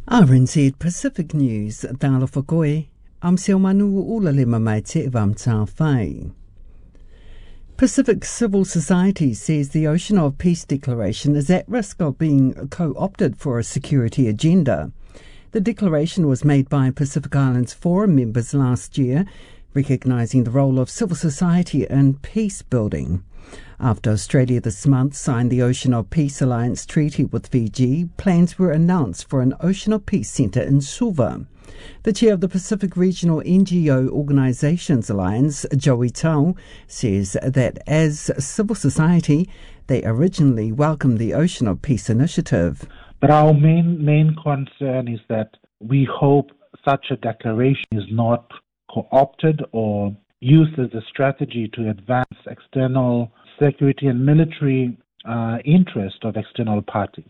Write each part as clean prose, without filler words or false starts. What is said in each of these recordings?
RNZ Pacific News, Talo Whakoe, am seo manu ula le mamai te vam tā whai. Pacific Civil Society says the Ocean of Peace Declaration is at risk of being co-opted for a security agenda. The declaration was made by Pacific Islands Forum members last year, recognising the role of civil society in peace building. After Australia this month signed the Ocean of Peace Alliance Treaty with Fiji, plans were announced for an Ocean of Peace Centre in Suva. The chair of the Pacific Regional NGO Organisations Alliance, Joey Tau, says that as civil society, they originally welcomed the Ocean of Peace initiative. But our main concern is that we hope such a declaration is not co-opted or used as a strategy to advance external security and military interest of external parties.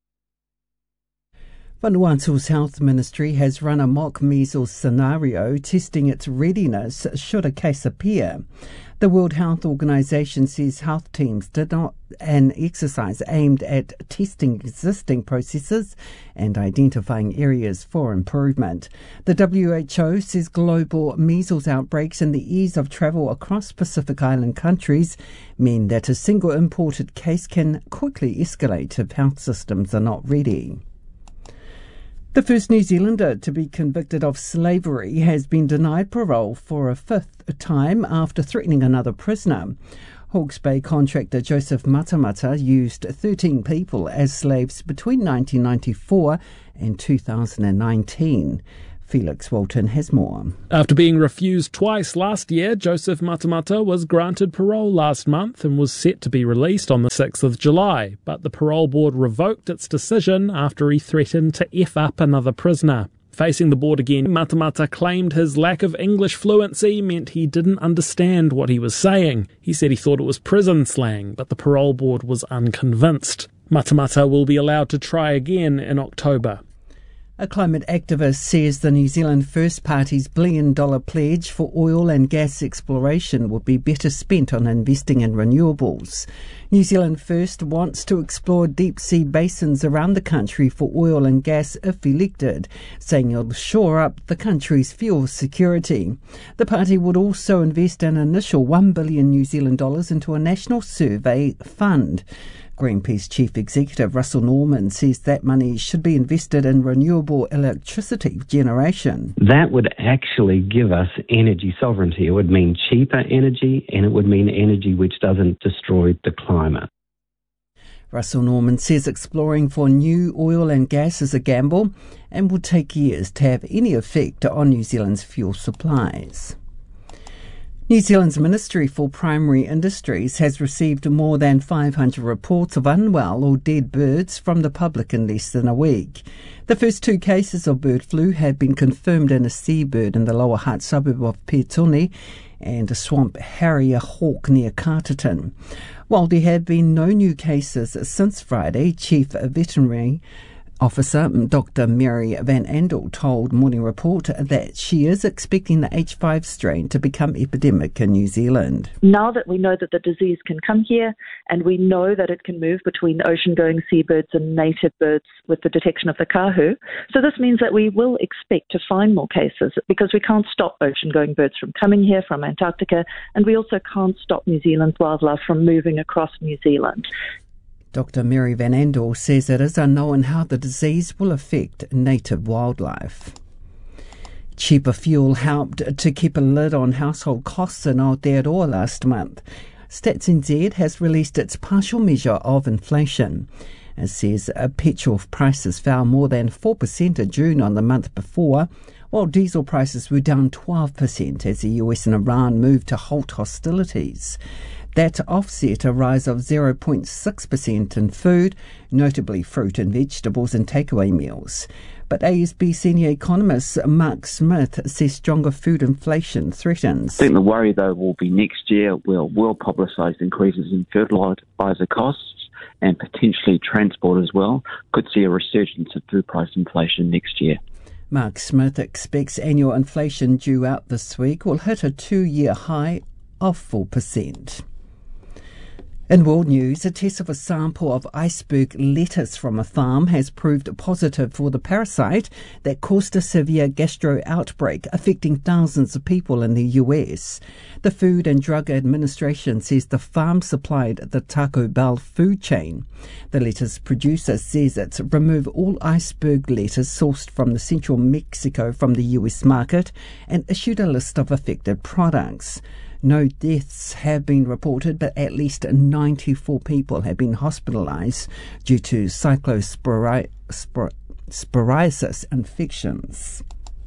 Vanuatu's Health Ministry has run a mock measles scenario testing its readiness should a case appear. The World Health Organization says health teams did not an exercise aimed at testing existing processes and identifying areas for improvement. The WHO says global measles outbreaks and the ease of travel across Pacific Island countries mean that a single imported case can quickly escalate if health systems are not ready. The first New Zealander to be convicted of slavery has been denied parole for a fifth time after threatening another prisoner. Hawke's Bay contractor Joseph Matamata used 13 people as slaves between 1994 and 2019. Felix Walton has more. After being refused twice last year, Joseph Matamata was granted parole last month and was set to be released on the 6th of July, but the parole board revoked its decision after he threatened to F up another prisoner. Facing the board again, Matamata claimed his lack of English fluency meant he didn't understand what he was saying. He said he thought it was prison slang, but the parole board was unconvinced. Matamata will be allowed to try again in October. A climate activist says the New Zealand First Party's $1 billion pledge for oil and gas exploration would be better spent on investing in renewables. New Zealand First wants to explore deep-sea basins around the country for oil and gas if elected, saying it'll shore up the country's fuel security. The party would also invest an initial $1 billion New Zealand dollars into a national survey fund. Greenpeace Chief Executive Russell Norman says that money should be invested in renewable electricity generation. That would actually give us energy sovereignty. It would mean cheaper energy, and it would mean energy which doesn't destroy the climate. Russell Norman says exploring for new oil and gas is a gamble and will take years to have any effect on New Zealand's fuel supplies. New Zealand's Ministry for Primary Industries has received more than 500 reports of unwell or dead birds from the public in less than a week. The first 2 cases of bird flu have been confirmed in a seabird in the Lower Hutt suburb of Petone and a swamp harrier hawk near Carterton. While there have been no new cases since Friday, Chief Veterinary Officer Dr. Mary Van Andel told Morning Report that she is expecting the H5 strain to become epidemic in New Zealand. Now that we know that the disease can come here and we know that it can move between ocean-going seabirds and native birds with the detection of the kahu, so this means that we will expect to find more cases because we can't stop ocean-going birds from coming here from Antarctica, and we also can't stop New Zealand's wildlife from moving across New Zealand. Dr. Mary Van Andel says it is unknown how the disease will affect native wildlife. Cheaper fuel helped to keep a lid on household costs in Aotearoa last month. Stats NZ has released its partial measure of inflation. It says petrol prices fell more than 4% in June on the month before, while diesel prices were down 12% as the US and Iran moved to halt hostilities. That offset a rise of 0.6% in food, notably fruit and vegetables and takeaway meals. But ASB senior economist Mark Smith says stronger food inflation threatens. I think the worry, though, will be next year we'll well-publicised increases in fertiliser costs and potentially transport as well. Could see a resurgence of food price inflation next year. Mark Smith expects annual inflation due out this week will hit a 2-year high of 4%. In world news, a test of a sample of iceberg lettuce from a farm has proved positive for the parasite that caused a severe gastro outbreak affecting thousands of people in the US. The Food and Drug Administration says the farm supplied the Taco Bell food chain. The lettuce producer says it's removed all iceberg lettuce sourced from the central Mexico from the US market and issued a list of affected products. No deaths have been reported, but at least 94 people have been hospitalised due to cyclosporiasis infections.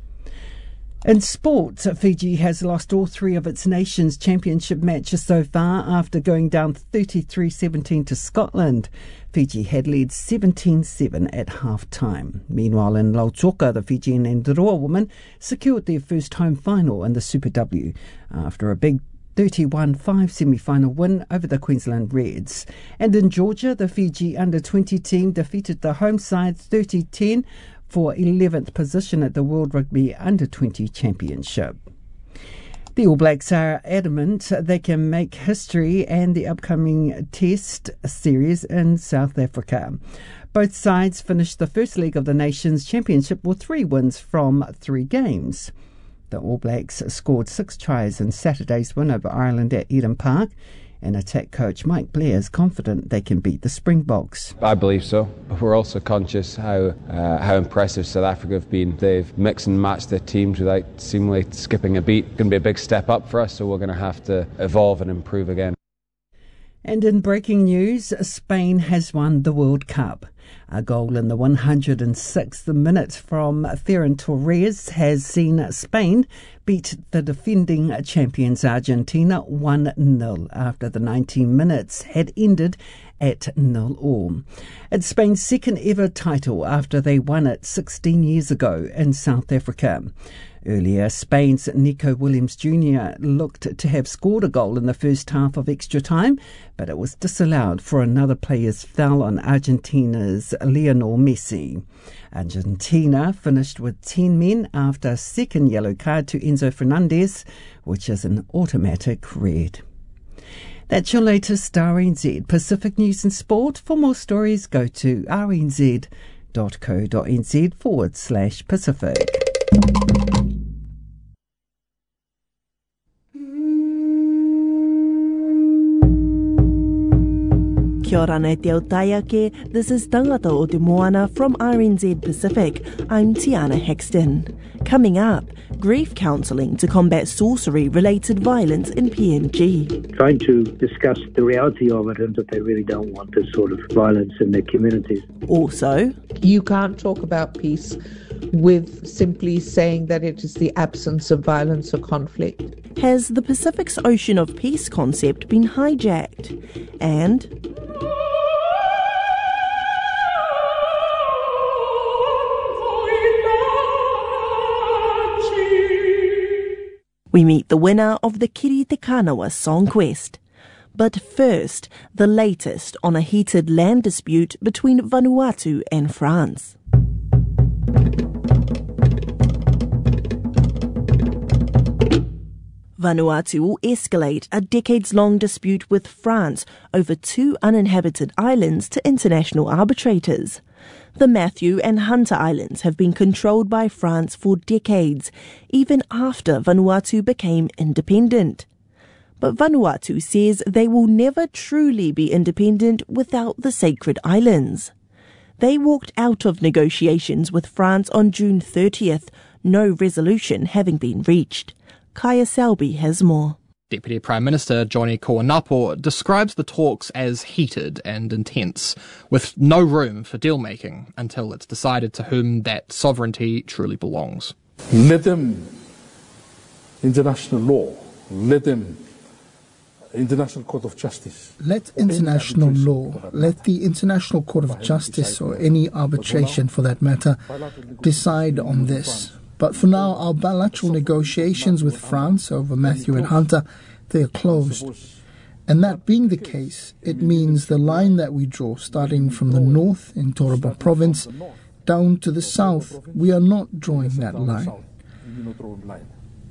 In sport, Fiji has lost all three of its Nations Championship matches so far after going down 33-17 to Scotland. Fiji had led 17-7 at half-time. Meanwhile, in Lautoka, the Fijian and Roa women secured their first home final in the Super W after a big 31-5 semi-final win over the Queensland Reds. And in Georgia, the Fiji under-20 team defeated the home side 30-10 for 11th position at the World Rugby Under-20 Championship. The All Blacks are adamant they can make history and the upcoming Test series in South Africa. Both sides finished the first leg of the Nations Championship with 3 wins from 3 games. The All Blacks scored 6 tries in Saturday's win over Ireland at Eden Park, and attack coach Mike Blair is confident they can beat the Springboks. I believe so, but we're also conscious how impressive South Africa have been. They've mixed and matched their teams without seemingly skipping a beat. It's going to be a big step up for us, so we're going to have to evolve and improve again. And in breaking news, Spain has won the World Cup. A goal in the 106th minute from Ferran Torres has seen Spain beat the defending champions Argentina 1-0 after the 19 minutes had ended at 0-0. It's Spain's second ever title after they won it 16 years ago in South Africa. Earlier, Spain's Nico Williams Jr. looked to have scored a goal in the first half of extra time, but it was disallowed for another player's foul on Argentina's Lionel Messi. Argentina finished with 10 men after a second yellow card to Enzo Fernandez, which is an automatic red. That's your latest RNZ Pacific News and Sport. For more stories, go to rnz.co.nz/Pacific. Kia ora nei te autaiake, this is Tangata o Te Moana from RNZ Pacific. I'm Tiana Hexton. Coming up, grief counselling to combat sorcery-related violence in PNG. Trying to discuss the reality of it and that they really don't want this sort of violence in their communities. Also, you can't talk about peace with simply saying that it is the absence of violence or conflict. Has the Pacific's Ocean of Peace concept been hijacked? And we meet the winner of the Kiri Te Kanawa Song Quest. But first, the latest on a heated land dispute between Vanuatu and France. Vanuatu will escalate a decades-long dispute with France over 2 uninhabited islands to international arbitrators. The Matthew and Hunter Islands have been controlled by France for decades, even after Vanuatu became independent. But Vanuatu says they will never truly be independent without the sacred islands. They walked out of negotiations with France on June 30th, no resolution having been reached. Kaya Selby has more. Deputy Prime Minister Johnny Koanapo describes the talks as heated and intense, with no room for deal-making until it's decided to whom that sovereignty truly belongs. Let them international law, let them International Court of Justice. Let international law, let the International Court of Justice, or any arbitration for that matter, decide on this. But for now, our bilateral negotiations with France over Matthew and Hunter, they are closed. And that being the case, it means the line that we draw, starting from the north in Toroba province, down to the south, we are not drawing that line.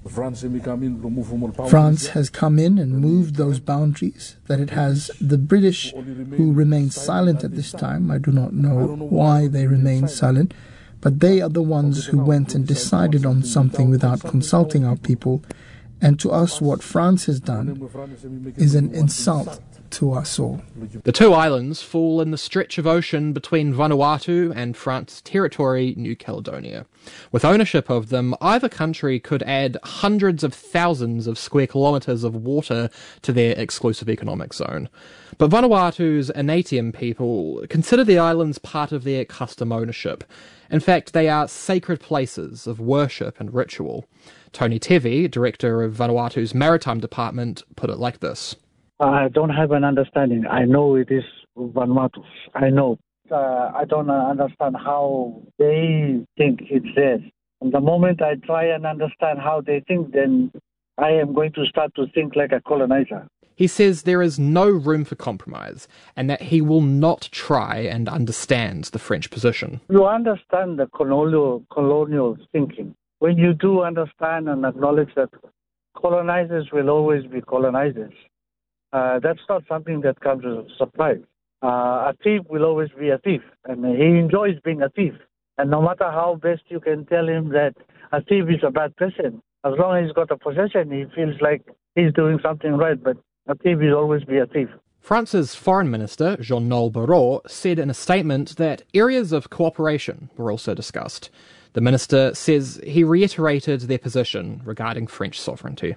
France has come in and moved those boundaries, that it has the British who remain silent at this time. I do not know why they remain silent, but they are the ones who went and decided on something without consulting our people. And to us, what France has done is an insult to us all. The two islands fall in the stretch of ocean between Vanuatu and France's territory, New Caledonia. With ownership of them, either country could add hundreds of thousands of square kilometres of water to their exclusive economic zone. But Vanuatu's Anatium people consider the islands part of their custom ownership. In fact, they are sacred places of worship and ritual. Tony Tevi, director of Vanuatu's Maritime Department, put it like this. I don't have an understanding. I know it is Vanuatu. I know. I don't understand how they think it's theirs. And the moment I try and understand how they think, then I am going to start to think like a colonizer. He says there is no room for compromise and that he will not try and understand the French position. You understand the colonial thinking. When you do understand and acknowledge that colonizers will always be colonizers, that's not something that comes as a surprise. A thief will always be a thief, and he enjoys being a thief. And no matter how best you can tell him that a thief is a bad person, as long as he's got a possession, he feels like he's doing something right, but a thief will always be a thief. France's Foreign Minister, Jean-Noël Barrot, said in a statement that areas of cooperation were also discussed. The minister says he reiterated their position regarding French sovereignty.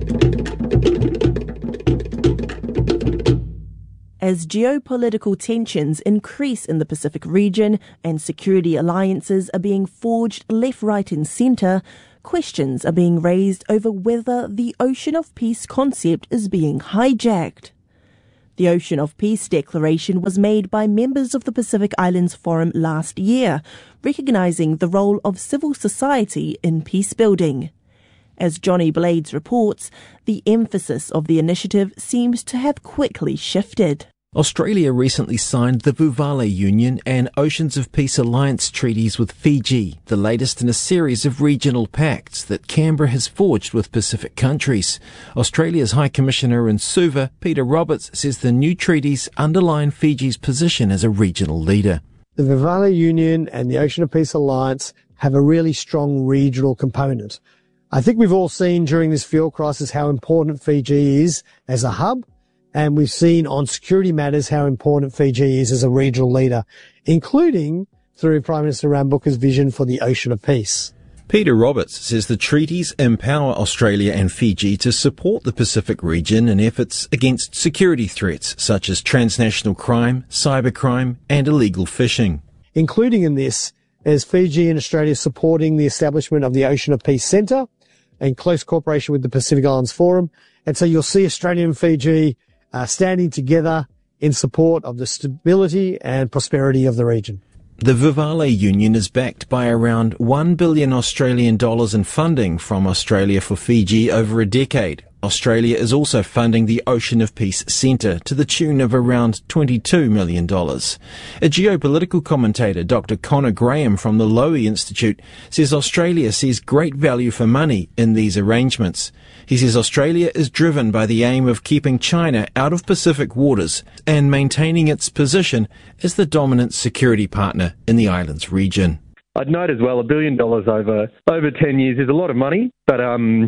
As geopolitical tensions increase in the Pacific region and security alliances are being forged left, right and centre, questions are being raised over whether the Ocean of Peace concept is being hijacked. The Ocean of Peace declaration was made by members of the Pacific Islands Forum last year, recognising the role of civil society in peace building. As Johnny Blades reports, the emphasis of the initiative seems to have quickly shifted. Australia recently signed the Vuvale Union and Oceans of Peace Alliance treaties with Fiji, the latest in a series of regional pacts that Canberra has forged with Pacific countries. Australia's High Commissioner in Suva, Peter Roberts, says the new treaties underline Fiji's position as a regional leader. The Vuvale Union and the Ocean of Peace Alliance have a really strong regional component. I think we've all seen during this fuel crisis how important Fiji is as a hub, and we've seen on security matters how important Fiji is as a regional leader, including through Prime Minister Rambuka's vision for the Ocean of Peace. Peter Roberts says the treaties empower Australia and Fiji to support the Pacific region in efforts against security threats such as transnational crime, cybercrime and illegal fishing. Including in this is Fiji and Australia supporting the establishment of the Ocean of Peace Centre in close cooperation with the Pacific Islands Forum. And so you'll see Australia and Fiji standing together in support of the stability and prosperity of the region. The Vuvale Union is backed by around $1 billion Australian dollars in funding from Australia for Fiji over a decade. Australia is also funding the Ocean of Peace Centre to the tune of around $22 million. A geopolitical commentator, Dr. Connor Graham from the Lowy Institute, says Australia sees great value for money in these arrangements. He says Australia is driven by the aim of keeping China out of Pacific waters and maintaining its position as the dominant security partner in the islands region. I'd note as well, $1 billion over 10 years is a lot of money, but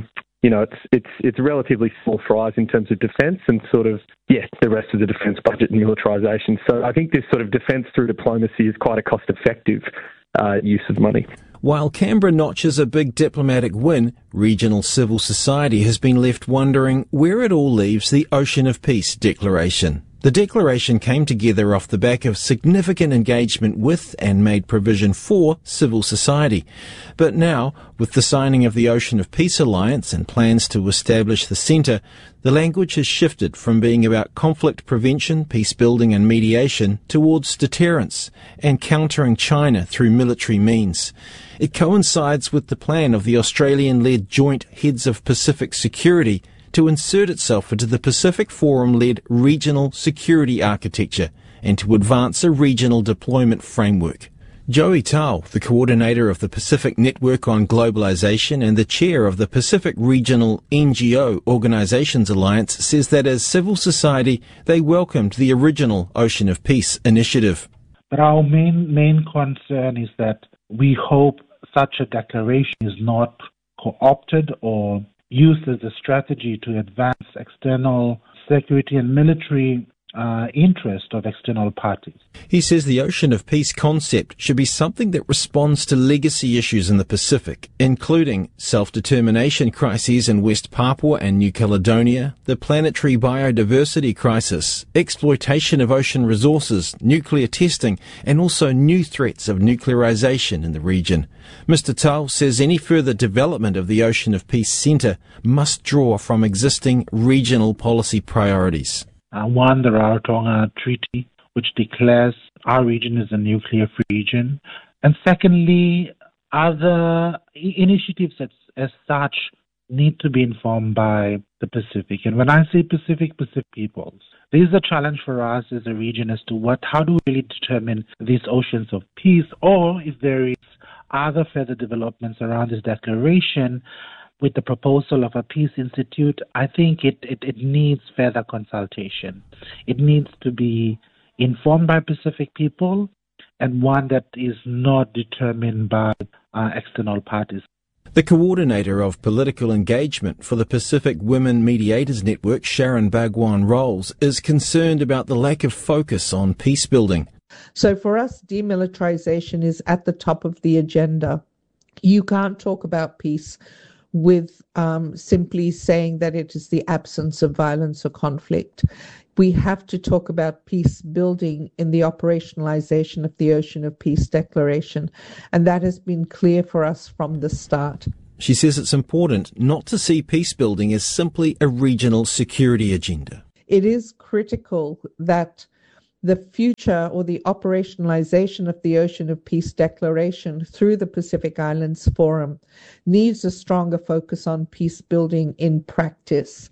it's relatively small fries in terms of defence and the rest of the defence budget and militarisation. So I think this sort of defence through diplomacy is quite a cost-effective use of money. While Canberra notches a big diplomatic win, regional civil society has been left wondering where it all leaves the Ocean of Peace declaration. The declaration came together off the back of significant engagement with and made provision for civil society. But now, with the signing of the Ocean of Peace Alliance and plans to establish the centre, the language has shifted from being about conflict prevention, peace building and mediation towards deterrence and countering China through military means. It coincides with the plan of the Australian-led Joint Heads of Pacific Security to insert itself into the Pacific Forum-led regional security architecture and to advance a regional deployment framework. Joey Tao, the coordinator of the Pacific Network on Globalization and the chair of the Pacific Regional NGO Organizations Alliance, says that as civil society, they welcomed the original Ocean of Peace initiative. But our main concern is that we hope such a declaration is not co-opted or used as a strategy to advance external security and military interest of external parties. He says the Ocean of Peace concept should be something that responds to legacy issues in the Pacific, including self-determination crises in West Papua and New Caledonia, the planetary biodiversity crisis, exploitation of ocean resources, nuclear testing, and also new threats of nuclearization in the region. Mr. Tao says any further development of the Ocean of Peace Centre must draw from existing regional policy priorities. One, the Rarotonga Treaty, which declares our region as a nuclear-free region. And secondly, other initiatives as such need to be informed by the Pacific. And when I say Pacific peoples, there is a challenge for us as a region as to how do we really determine these oceans of peace, or if there is other further developments around this declaration. With the proposal of a Peace Institute, I think it needs further consultation. It needs to be informed by Pacific people, and one that is not determined by external parties. The coordinator of political engagement for the Pacific Women Mediators Network, Sharon Bhagwan Rolls, is concerned about the lack of focus on peace building. So for us, demilitarization is at the top of the agenda. You can't talk about peace with simply saying that it is the absence of violence or conflict. We have to talk about peace building in the operationalization of the Ocean of Peace Declaration, and that has been clear for us from the start. She says it's important not to see peace building as simply a regional security agenda. It is critical that the future or the operationalization of the Ocean of Peace Declaration through the Pacific Islands Forum needs a stronger focus on peace building in practice,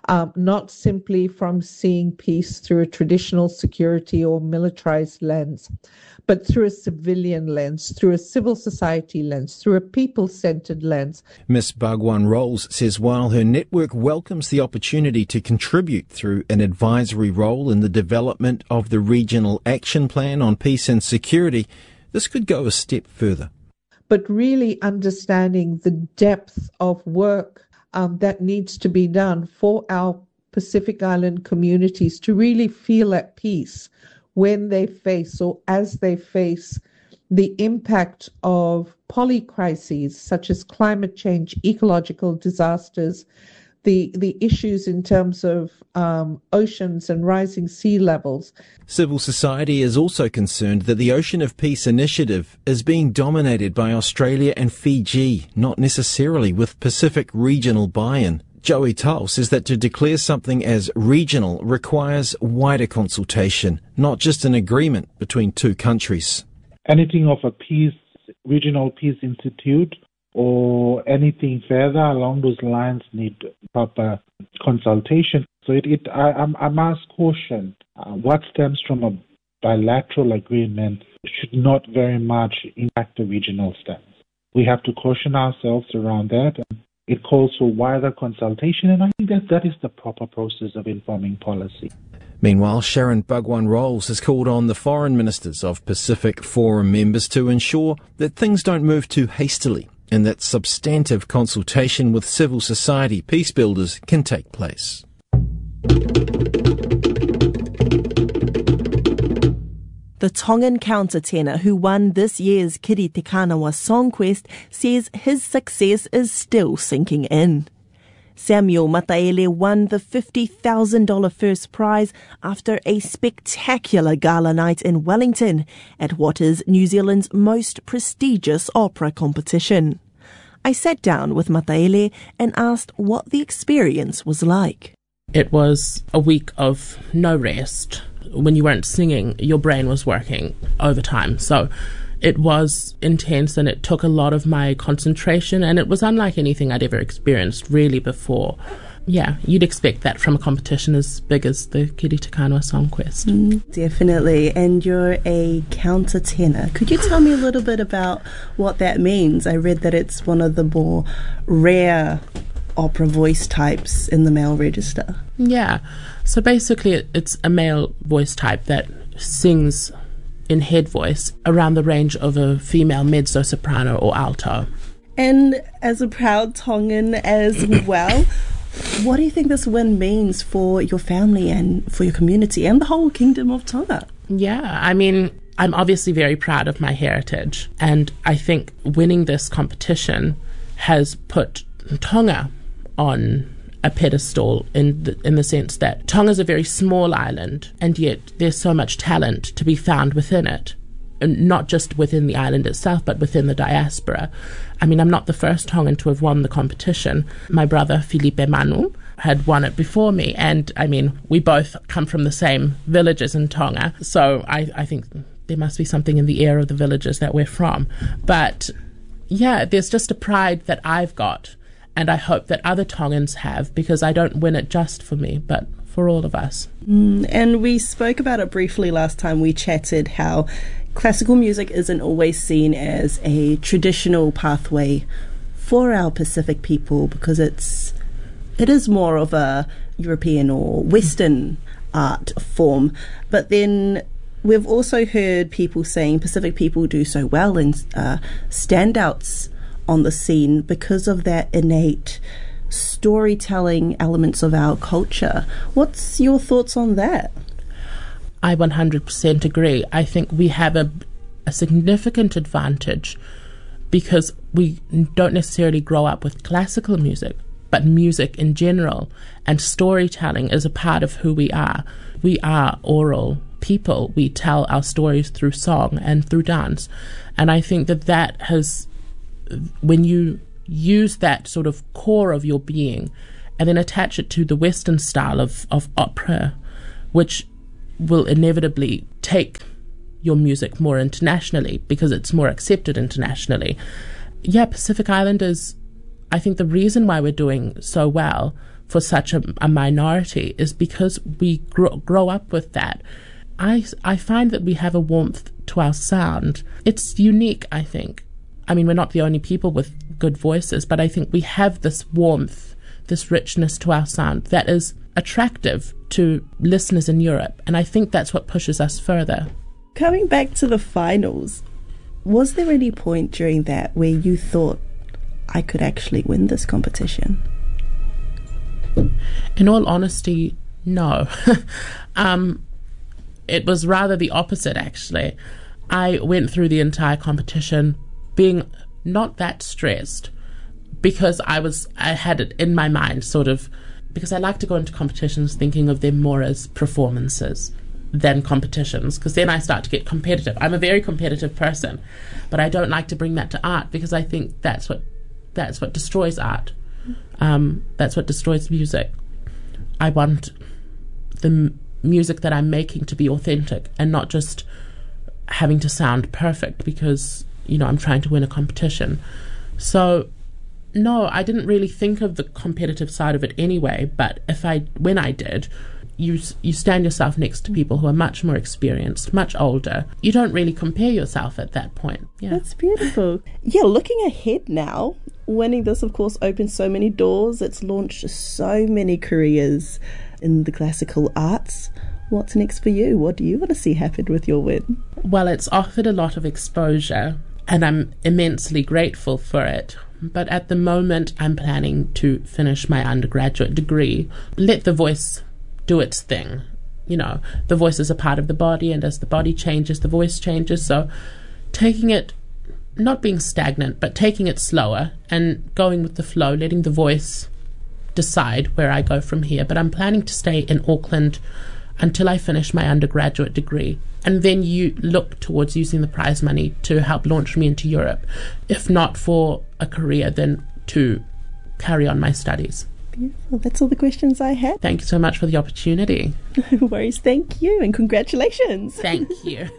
not simply from seeing peace through a traditional security or militarized lens, but through a civilian lens, through a civil society lens, through a people-centered lens. Ms. Bhagwan Rolls says while her network welcomes the opportunity to contribute through an advisory role in the development of the Regional Action Plan on Peace and Security, this could go a step further. But really understanding the depth of work that needs to be done for our Pacific Island communities to really feel at peace when they face or as they face the impact of polycrises such as climate change, ecological disasters, the issues in terms of oceans and rising sea levels. Civil society is also concerned that the Ocean of Peace initiative is being dominated by Australia and Fiji, not necessarily with Pacific regional buy-in. Joey Tao says that to declare something as regional requires wider consultation, not just an agreement between two countries. Anything of a regional peace institute or anything further along those lines need proper consultation. So I must caution what stems from a bilateral agreement should not very much impact the regional stance. We have to caution ourselves around that. It calls for wider consultation, and I think that is the proper process of informing policy. Meanwhile, Sharon Bhagwan Rolls has called on the foreign ministers of Pacific Forum members to ensure that things don't move too hastily and that substantive consultation with civil society peace builders can take place. The Tongan countertenor who won this year's Kiri Te Kanawa Song Quest says his success is still sinking in. Samuel Mataele won the $50,000 first prize after a spectacular gala night in Wellington at what is New Zealand's most prestigious opera competition. I sat down with Mataele and asked what the experience was like. It was a week of no rest. When you weren't singing, your brain was working overtime. So it was intense and it took a lot of my concentration, and it was unlike anything I'd ever experienced really before. yeah, you'd expect that from a competition as big as the Kiri Te Kanawa Song Quest. Definitely. And you're a countertenor. Could you tell me a little bit about what that means? I read that it's one of the more rare opera voice types in the male register. Yeah. So basically it's a male voice type that sings in head voice around the range of a female mezzo-soprano or alto. And as a proud Tongan as well, what do you think this win means for your family and for your community and the whole Kingdom of Tonga? Yeah, I mean, I'm obviously very proud of my heritage, and I think winning this competition has put Tonga on a pedestal in the sense that Tonga's a very small island, and yet there's so much talent to be found within it. And not just within the island itself, but within the diaspora. I mean, I'm not the first Tongan to have won the competition. My brother, Felipe Manu, had won it before me. And, I mean, we both come from the same villages in Tonga. So I think there must be something in the air of the villages that we're from. But, yeah, there's just a pride that I've got. And I hope that other Tongans have, because I don't win it just for me, but for all of us. And we spoke about it briefly last time we chatted, how classical music isn't always seen as a traditional pathway for our Pacific people, because it is more of a European or Western art form. But then we've also heard people saying Pacific people do so well and standouts on the scene because of that innate storytelling elements of our culture. What's your thoughts on that? I 100% agree. I think we have a significant advantage because we don't necessarily grow up with classical music, but music in general, and storytelling is a part of who we are. We are oral people. We tell our stories through song and through dance. And I think that has, when you use that sort of core of your being and then attach it to the Western style of opera, which will inevitably take your music more internationally because it's more accepted internationally. Yeah, Pacific Islanders, I think the reason why we're doing so well for such a minority is because we grow up with that. I find that we have a warmth to our sound. It's unique, I think. I mean, we're not the only people with good voices, but I think we have this warmth, this richness to our sound that is attractive to listeners in Europe, and I think that's what pushes us further. Coming back to the finals, was there any point during that where you thought, I could actually win this competition? In all honesty, no. It was rather the opposite, actually. I went through the entire competition being not that stressed because I had it in my mind sort of, because I like to go into competitions thinking of them more as performances than competitions, because then I start to get competitive. I'm a very competitive person, but I don't like to bring that to art because I think that's what destroys art. That's what destroys music. I want the music that I'm making to be authentic and not just having to sound perfect because, you know, I'm trying to win a competition. So no, I didn't really think of the competitive side of it anyway, but when I did, you stand yourself next to people who are much more experienced, much older. You don't really compare yourself at that point. Yeah. That's beautiful. Yeah, looking ahead now, winning this, of course, opens so many doors. It's launched so many careers in the classical arts. What's next for you? What do you want to see happen with your win? Well, it's offered a lot of exposure, and I'm immensely grateful for it. But at the moment, I'm planning to finish my undergraduate degree, let the voice do its thing. You know, the voice is a part of the body, and as the body changes, the voice changes. So taking it, not being stagnant, but taking it slower and going with the flow, letting the voice decide where I go from here. But I'm planning to stay in Auckland until I finish my undergraduate degree. And then you look towards using the prize money to help launch me into Europe. If not for a career, then to carry on my studies. Beautiful. That's all the questions I had. Thank you so much for the opportunity. No worries. Thank you, and congratulations. Thank you.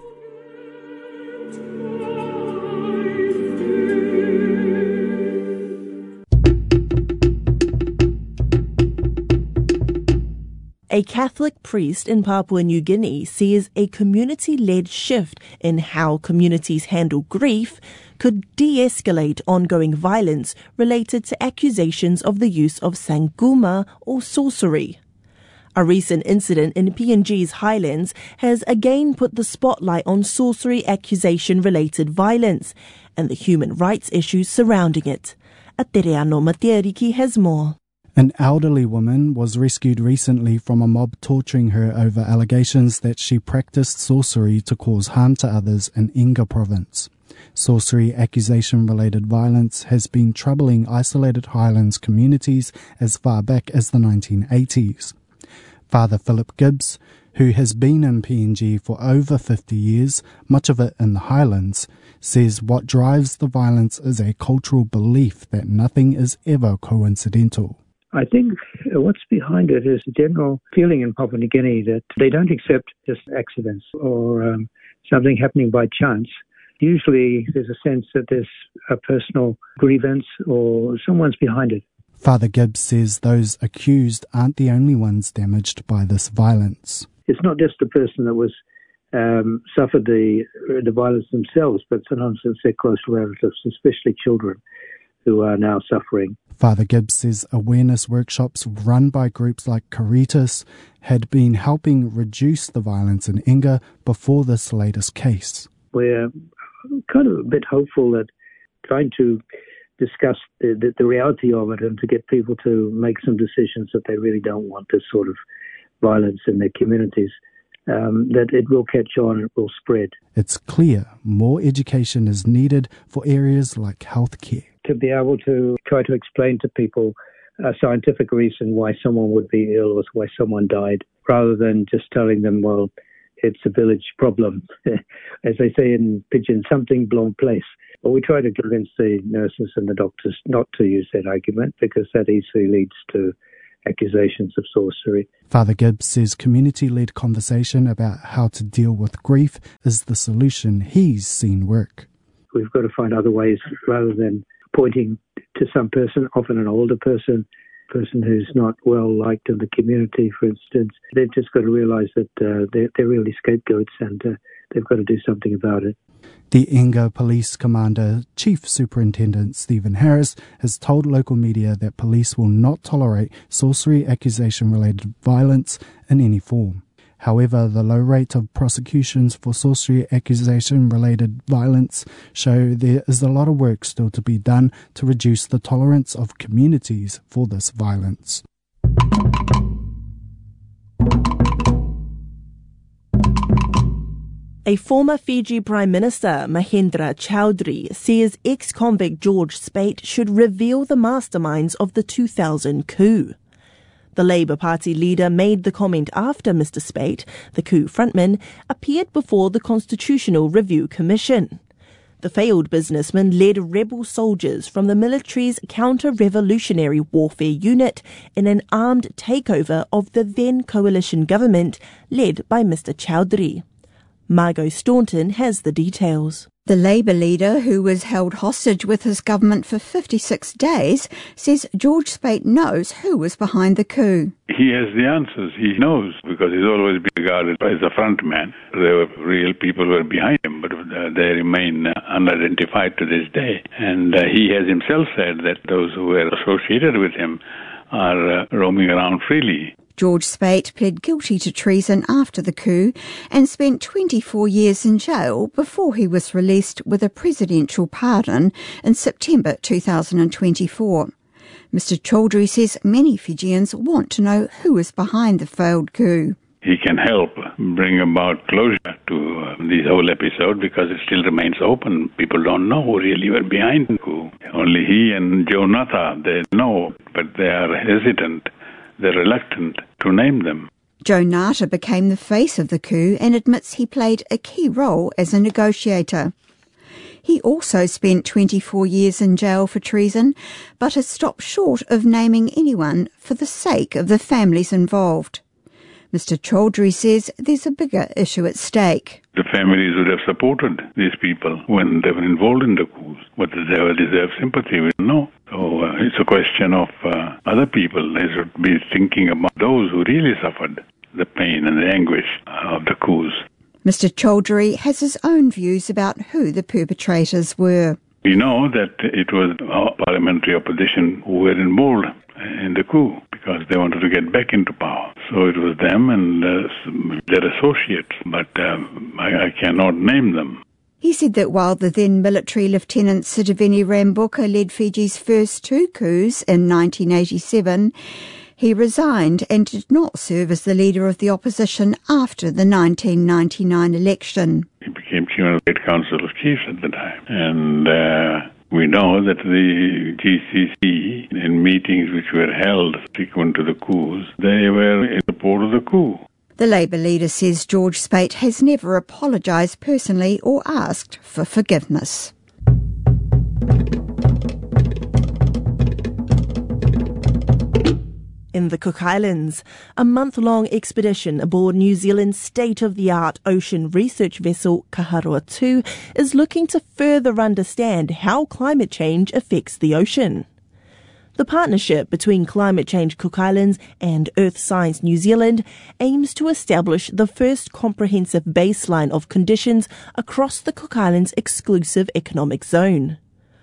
A Catholic priest in Papua New Guinea says a community-led shift in how communities handle grief could de-escalate ongoing violence related to accusations of the use of sanguma or sorcery. A recent incident in PNG's highlands has again put the spotlight on sorcery accusation-related violence and the human rights issues surrounding it. Atereano Matiariki has more. An elderly woman was rescued recently from a mob torturing her over allegations that she practiced sorcery to cause harm to others in Inga province. Sorcery accusation-related violence has been troubling isolated highlands communities as far back as the 1980s. Father Philip Gibbs, who has been in PNG for over 50 years, much of it in the highlands, says what drives the violence is a cultural belief that nothing is ever coincidental. I think what's behind it is a general feeling in Papua New Guinea that they don't accept just accidents or something happening by chance. Usually there's a sense that there's a personal grievance or someone's behind it. Father Gibbs says those accused aren't the only ones damaged by this violence. It's not just the person that was suffered the violence themselves, but sometimes it's their close relatives, especially children, who are now suffering. Father Gibbs says awareness workshops run by groups like Caritas had been helping reduce the violence in Inga before this latest case. We're kind of a bit hopeful that trying to discuss the reality of it and to get people to make some decisions that they really don't want this sort of violence in their communities, that it will catch on, it will spread. It's clear more education is needed for areas like healthcare. To be able to try to explain to people a scientific reason why someone would be ill or why someone died, rather than just telling them, well, it's a village problem. As they say in Pidgin, something blown place. But we try to convince the nurses and the doctors not to use that argument because that easily leads to accusations of sorcery. Father Gibbs says community-led conversation about how to deal with grief is the solution he's seen work. We've got to find other ways rather than pointing to some person, often an older person who's not well liked in the community, for instance. They've just got to realise that they're really scapegoats and they've got to do something about it. The Inga Police Commander, Chief Superintendent Stephen Harris, has told local media that police will not tolerate sorcery accusation-related violence in any form. However, the low rate of prosecutions for sorcery accusation-related violence show there is a lot of work still to be done to reduce the tolerance of communities for this violence. A former Fiji Prime Minister, Mahendra Chaudhry, says ex-convict George Speight should reveal the masterminds of the 2000 coup. The Labour Party leader made the comment after Mr Speight, the coup frontman, appeared before the Constitutional Review Commission. The failed businessman led rebel soldiers from the military's counter-revolutionary warfare unit in an armed takeover of the then coalition government led by Mr Chaudhry. Margot Staunton has the details. The Labour leader, who was held hostage with his government for 56 days, says George Speight knows who was behind the coup. He has the answers. He knows because he's always been regarded as a front man. There were real people who were behind him, but they remain unidentified to this day. And he has himself said that those who were associated with him are roaming around freely. George Speight pled guilty to treason after the coup and spent 24 years in jail before he was released with a presidential pardon in September 2024. Mr Chaudhry says many Fijians want to know who is behind the failed coup. He can help bring about closure to this whole episode because it still remains open. People don't know who really were behind the coup. Only he and Joe Natha, they know, but they are hesitant. They're reluctant to name them. Joe Natha became the face of the coup and admits he played a key role as a negotiator. He also spent 24 years in jail for treason, but has stopped short of naming anyone for the sake of the families involved. Mr. Chaudhry says there's a bigger issue at stake. The families would have supported these people when they were involved in the coups. Whether they ever deserve sympathy, we don't know. So it's a question of other people. They should be thinking about those who really suffered the pain and the anguish of the coups. Mr. Chaudhry has his own views about who the perpetrators were. We know that it was our parliamentary opposition who were involved in the coup because they wanted to get back into power. So it was them and their associates, but I cannot name them. He said that while the then military Lieutenant Sitiveni Rabuka led Fiji's first 2 coups in 1987, he resigned and did not serve as the leader of the opposition after the 1999 election. He became Chairman of the State Council of Chiefs at the time. And we know that the GCC, in meetings which were held subsequent to the coups, they were in support of the coup. The Labour leader says George Speight has never apologised personally or asked for forgiveness. In the Cook Islands, a month-long expedition aboard New Zealand's state-of-the-art ocean research vessel Kaharoa 2 is looking to further understand how climate change affects the ocean. The partnership between Climate Change Cook Islands and Earth Science New Zealand aims to establish the first comprehensive baseline of conditions across the Cook Islands' exclusive economic zone.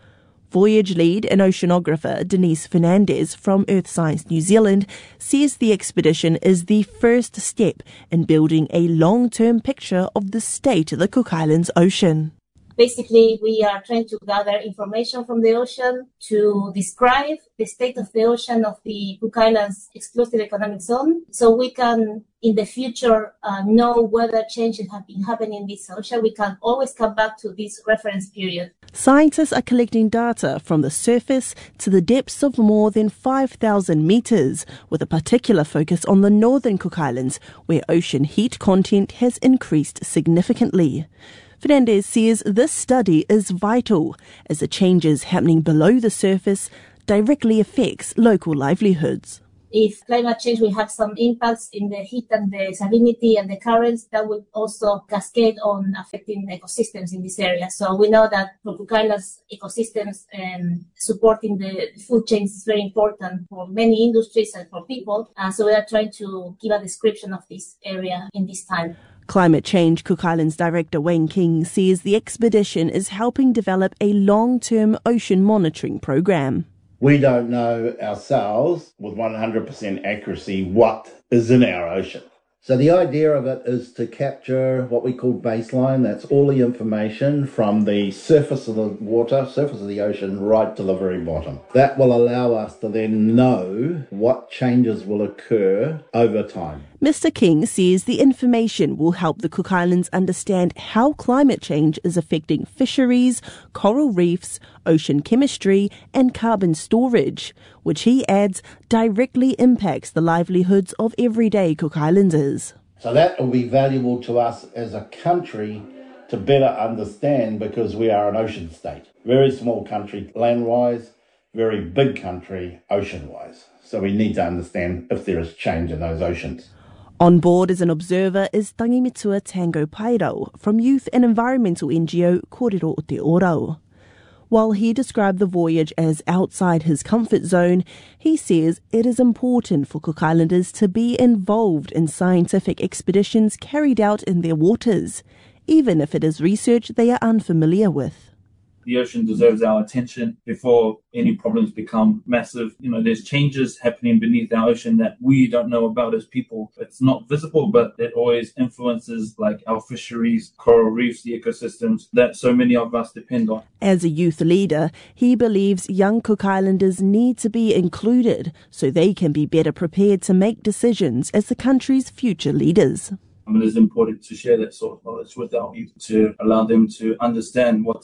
Voyage lead and oceanographer Denise Fernandez from Earth Science New Zealand says the expedition is the first step in building a long-term picture of the state of the Cook Islands ocean. Basically, we are trying to gather information from the ocean to describe the state of the ocean of the Cook Islands exclusive economic zone, so we can, in the future, know whether changes have been happening in this ocean. We can always come back to this reference period. Scientists are collecting data from the surface to the depths of more than 5,000 metres, with a particular focus on the northern Cook Islands, where ocean heat content has increased significantly. Fernandez says this study is vital as the changes happening below the surface directly affects local livelihoods. If climate change will have some impacts in the heat and the salinity and the currents, that will also cascade on affecting ecosystems in this area. So we know that for Cook Islands ecosystems, supporting the food chain is very important for many industries and for people. So we are trying to give a description of this area in this time. Climate Change Cook Islands Director Wayne King says the expedition is helping develop a long-term ocean monitoring program. We don't know ourselves with 100% accuracy what is in our ocean. So the idea of it is to capture what we call baseline. That's all the information from the surface of the water, surface of the ocean, right to the very bottom. That will allow us to then know what changes will occur over time. Mr. King says the information will help the Cook Islands understand how climate change is affecting fisheries, coral reefs, ocean chemistry and carbon storage, which he adds directly impacts the livelihoods of everyday Cook Islanders. So that will be valuable to us as a country to better understand, because we are an ocean state. Very small country land-wise, very big country ocean-wise. So we need to understand if there is change in those oceans. On board as an observer is Tangimitua Tango Pairau from youth and environmental NGO Kōrero o Te Orau. While he described the voyage as outside his comfort zone, he says it is important for Cook Islanders to be involved in scientific expeditions carried out in their waters, even if it is research they are unfamiliar with. The ocean deserves our attention before any problems become massive. You know, there's changes happening beneath our ocean that we don't know about as people. It's not visible, but it always influences like our fisheries, coral reefs, the ecosystems that so many of us depend on. As a youth leader, he believes young Cook Islanders need to be included so they can be better prepared to make decisions as the country's future leaders. It is important to share that sort of knowledge with our youth to allow them to understand what's happening.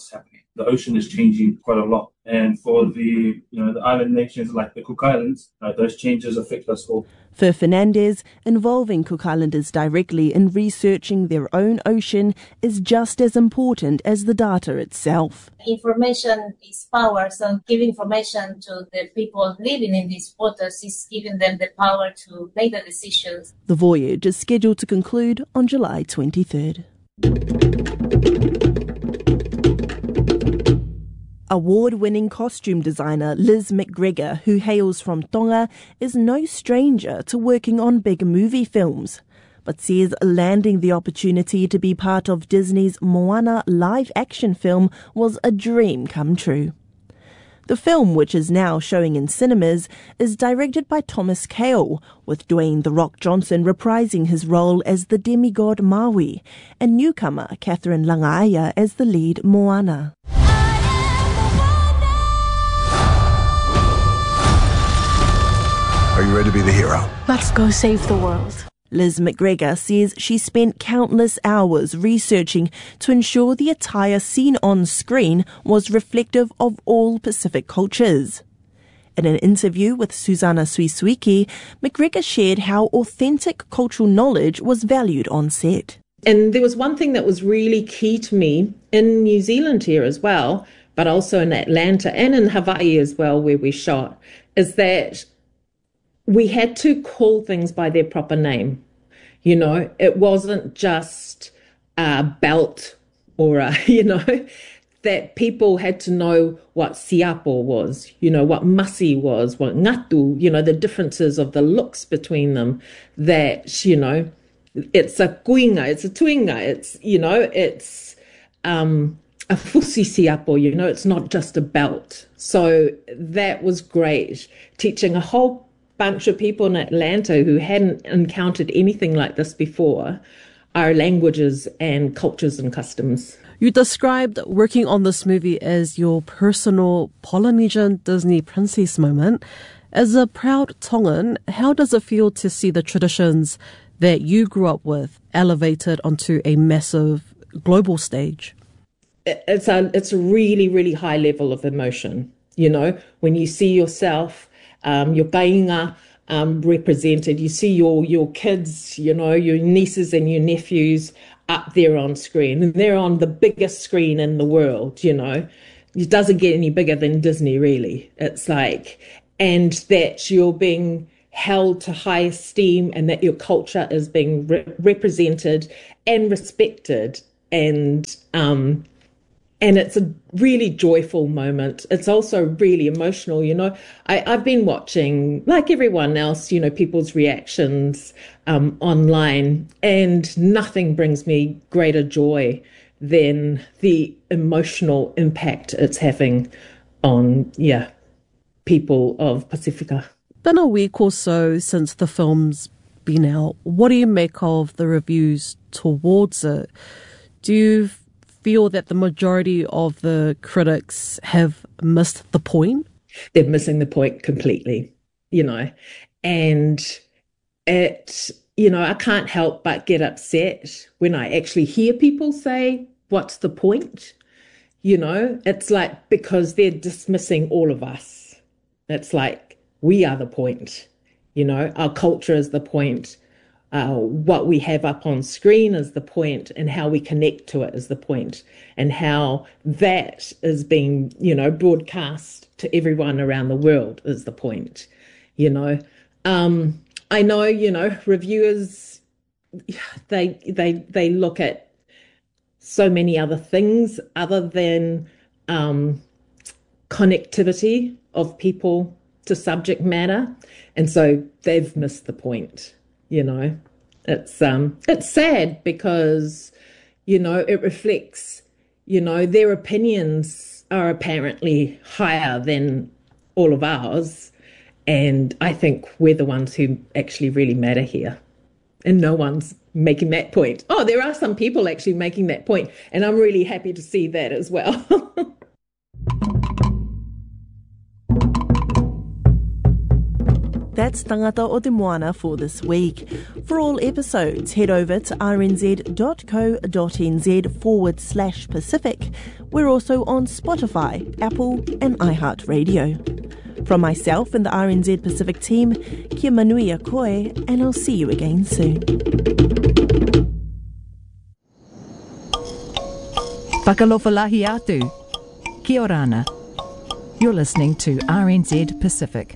the ocean is changing quite a lot. And for the island nations like the Cook Islands, those changes affect us all. For Fernandez, involving Cook Islanders directly in researching their own ocean is just as important as the data itself. Information is power, so giving information to the people living in these waters is giving them the power to make the decisions. The voyage is scheduled to conclude on July 23rd. Award-winning costume designer Liz McGregor, who hails from Tonga, is no stranger to working on big movie films, but says landing the opportunity to be part of Disney's Moana live-action film was a dream come true. The film, which is now showing in cinemas, is directed by Thomas Kail, with Dwayne "The Rock" Johnson reprising his role as the demigod Maui, and newcomer Catherine Langaia as the lead Moana. Are you ready to be the hero? Let's go save the world. Liz McGregor says she spent countless hours researching to ensure the attire seen on screen was reflective of all Pacific cultures. In an interview with Susanna Suisuiki, McGregor shared how authentic cultural knowledge was valued on set. And there was one thing that was really key to me in New Zealand here as well, but also in Atlanta and in Hawaii as well, where we shot, is that we had to call things by their proper name. You know, it wasn't just a belt or that people had to know what siapo was, what masi was, what ngatu, the differences of the looks between them, that, it's a kuinga, it's a tuinga, it's a fusi siapo, it's not just a belt. So that was great, teaching a whole bunch of people in Atlanta who hadn't encountered anything like this before our languages and cultures and customs. You described working on this movie as your personal Polynesian Disney princess moment. As a proud Tongan, how does it feel to see the traditions that you grew up with elevated onto a massive global stage? It's a really, really high level of emotion. When you see yourself, your painga represented, you see your kids, your nieces and your nephews up there on screen, and they're on the biggest screen in the world. It doesn't get any bigger than Disney, really. It's like, and that you're being held to high esteem and that your culture is being represented and respected, and it's a really joyful moment. It's also really emotional, I've been watching, like everyone else, people's reactions online, and nothing brings me greater joy than the emotional impact it's having on, people of Pacifica. Been a week or so since the film's been out. What do you make of the reviews towards it? Do you feel that the majority of the critics have missed the point? They're missing the point completely, and it, I can't help but get upset when I actually hear people say, what's the point? It's like, because they're dismissing all of us. It's like, we are the point, our culture is the point. What we have up on screen is the point, and how we connect to it is the point, and how that is being, broadcast to everyone around the world is the point, I know, reviewers, they look at so many other things other than connectivity of people to subject matter, and so they've missed the point. It's sad because, it reflects, their opinions are apparently higher than all of ours. And I think we're the ones who actually really matter here. And no one's making that point. Oh, there are some people actually making that point. And I'm really happy to see that as well. That's Tangata o Te Moana for this week. For all episodes, head over to rnz.co.nz/Pacific. We're also on Spotify, Apple and iHeartRadio. From myself and the RNZ Pacific team, kia manui a koe, and I'll see you again soon. Whakalofalahi atu. Kia orana. You're listening to RNZ Pacific.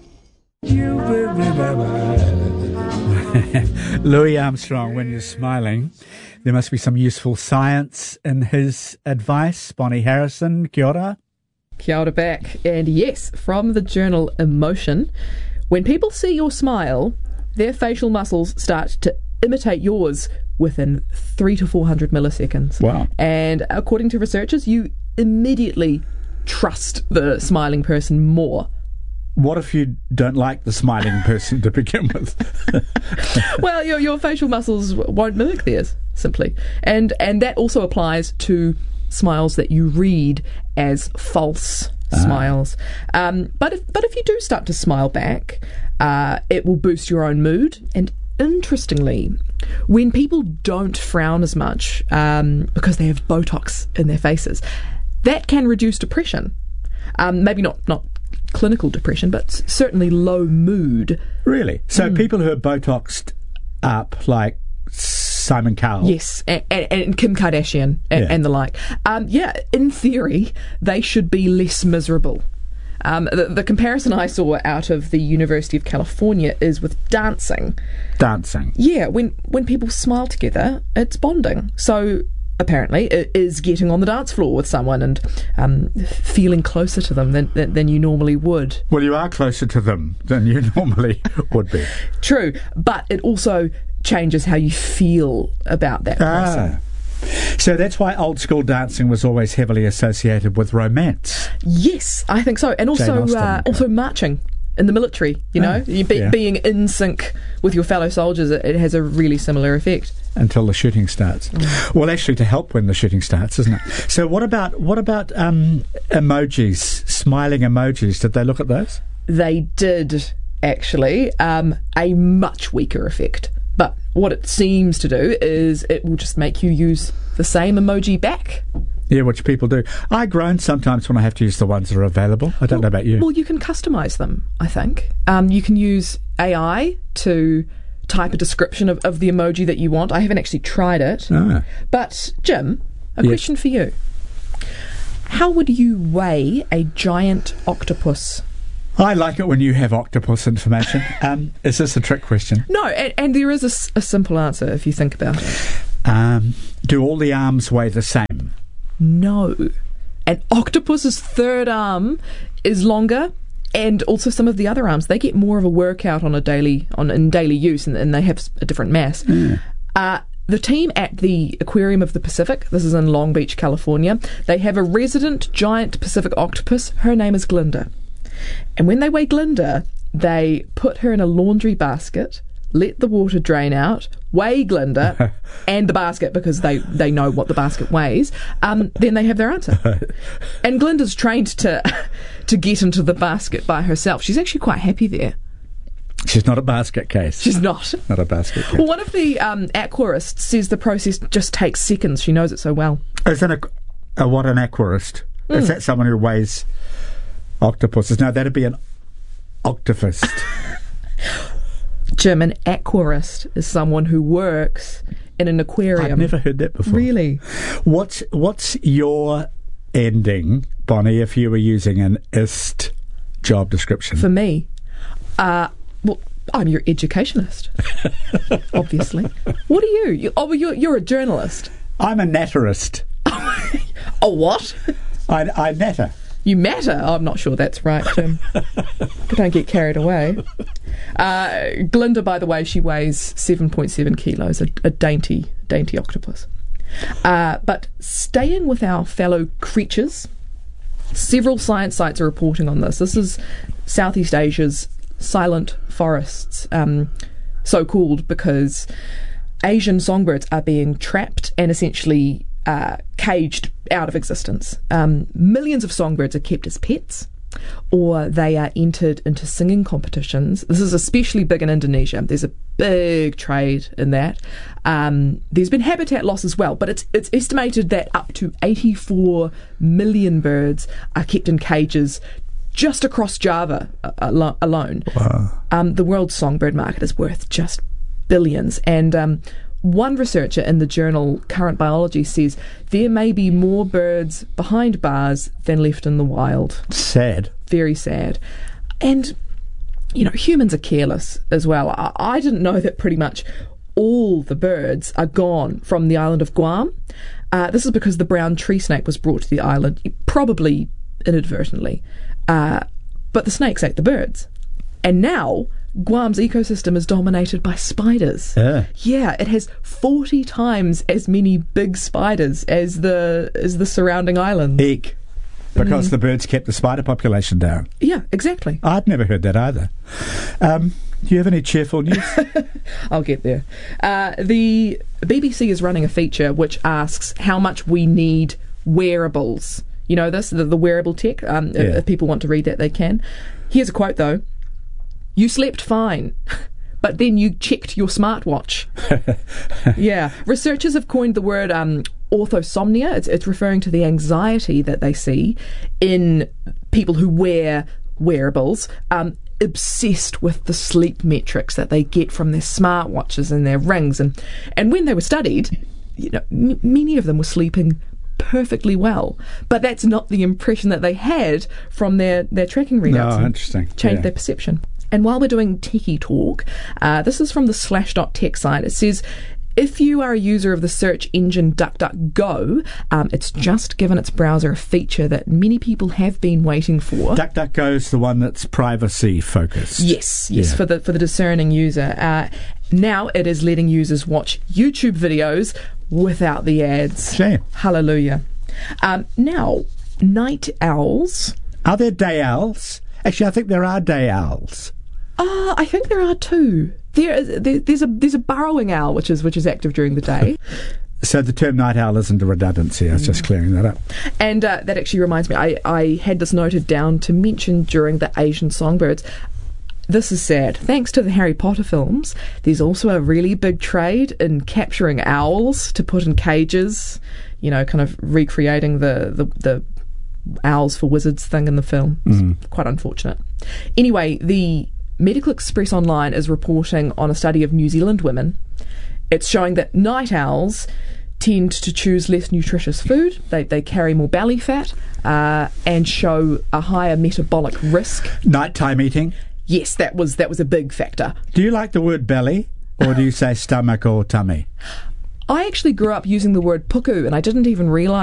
Louis Armstrong, when you're smiling, there must be some useful science in his advice. Bonnie Harrison, kia ora. Kia ora back. And yes, from the journal Emotion, when people see your smile, their facial muscles start to imitate yours within 300 to 400 milliseconds. Wow. And according to researchers, you immediately trust the smiling person more. What if you don't like the smiling person to begin with? Well, your facial muscles won't mimic theirs, simply. And that also applies to smiles that you read as false smiles. But if you do start to smile back, it will boost your own mood. And interestingly, when people don't frown as much because they have Botox in their faces, that can reduce depression. Maybe not clinical depression, but certainly low mood. Really? So people who are Botoxed up, like Simon Cowell. Yes, and Kim Kardashian and the like. In theory, they should be less miserable. The comparison I saw out of the University of California is with dancing. Dancing? Yeah, when people smile together, it's bonding. So apparently it is getting on the dance floor with someone and feeling closer to them than you normally would. Well, you are closer to them than you normally would be. True, but it also changes how you feel about that person. So that's why old school dancing was always heavily associated with romance. Yes, I think so. And also marching in the military, being in sync with your fellow soldiers, it has a really similar effect. Until the shooting starts. Well, actually, to help when the shooting starts, isn't it? So what about emojis, smiling emojis? Did they look at those? They did, actually. A much weaker effect. But what it seems to do is it will just make you use the same emoji back. Yeah, which people do. I groan sometimes when I have to use the ones that are available. I don't know about you. Well, you can customise them, I think. You can use AI to type a description of the emoji that you want. I haven't actually tried it. But, Jim, a question for you. How would you weigh a giant octopus? I like it when you have octopus information. Is this a trick question? No, and there is a simple answer if you think about it. Do all the arms weigh the same? No. An octopus's third arm is longer, and also some of the other arms, they get more of a workout in daily use, and they have a different mass. The team at the Aquarium of the Pacific, this is in Long Beach, California, they have a resident giant Pacific octopus. Her name is Glinda. And when they weigh Glinda, they put her in a laundry basket, let the water drain out, weigh Glinda and the basket because they know what the basket weighs. Then they have their answer. And Glinda's trained to get into the basket by herself. She's actually quite happy there. She's not a basket case. She's not. Not a basket case. Well, one of the aquarists says the process just takes seconds. She knows it so well. Is that what an aquarist? Is that someone who weighs octopuses? No, that'd be an octopist. Jim, an aquarist is someone who works in an aquarium. I've never heard that before. Really? What's your ending, Bonnie, if you were using an IST job description? For me? Well, I'm your educationist, obviously. What are you? You're a journalist. I'm a natterist. A what? I natter. You matter? Oh, I'm not sure that's right, Jim. Don't get carried away. Glinda, by the way, she weighs 7.7 kilos, a dainty octopus. But staying with our fellow creatures, several science sites are reporting on this. This is Southeast Asia's silent forests, so called because Asian songbirds are being trapped and essentially caged out of existence. Millions of songbirds are kept as pets, or they are entered into singing competitions. This is especially big in Indonesia. There's a big trade in that. There's been habitat loss as well, but it's estimated that up to 84 million birds are kept in cages just across Java alone. Wow. The world's songbird market is worth just billions. And one researcher in the journal Current Biology says there may be more birds behind bars than left in the wild. Sad. Very sad. And, humans are careless as well. I didn't know that pretty much all the birds are gone from the island of Guam. This is because the brown tree snake was brought to the island, probably inadvertently. But the snakes ate the birds. And now Guam's ecosystem is dominated by spiders. Yeah, it has 40 times as many big spiders as the surrounding islands. Eek. Because the birds kept the spider population down. Yeah, exactly. I'd never heard that either. Do you have any cheerful news? I'll get there. The BBC is running a feature which asks how much we need wearables. You know this, the wearable tech? If people want to read that, they can. Here's a quote, though. You slept fine, but then you checked your smartwatch. Yeah. Researchers have coined the word orthosomnia. It's referring to the anxiety that they see in people who wear wearables, obsessed with the sleep metrics that they get from their smartwatches and their rings. And when they were studied, many of them were sleeping perfectly well, but that's not the impression that they had from their tracking readouts. No, interesting. Changed their perception. And while we're doing techie talk, this is from the Slash.tech site. It says, if you are a user of the search engine DuckDuckGo, it's just given its browser a feature that many people have been waiting for. DuckDuckGo is the one that's privacy focused. Yes, for the discerning user. Now it is letting users watch YouTube videos without the ads. Shame. Hallelujah. Now, night owls. Are there day owls? Actually, I think there are day owls. I think there are too. There's a burrowing owl which is active during the day. So the term night owl isn't a redundancy. I was just clearing that up. And that actually reminds me, I had this noted down to mention during the Asian songbirds. This is sad. Thanks to the Harry Potter films, there's also a really big trade in capturing owls to put in cages, kind of recreating the owls for wizards thing in the film. It's quite unfortunate. Anyway, the Medical Express Online is reporting on a study of New Zealand women. It's showing that night owls tend to choose less nutritious food. They carry more belly fat and show a higher metabolic risk. Nighttime eating? Yes, that was a big factor. Do you like the word belly, or do you say stomach or tummy? I actually grew up using the word puku, and I didn't even realise